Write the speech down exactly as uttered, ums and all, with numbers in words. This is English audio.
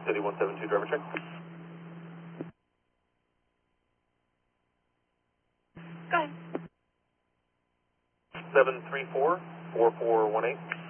City one seven two, driver check. Go ahead. seven three four, four four one eight.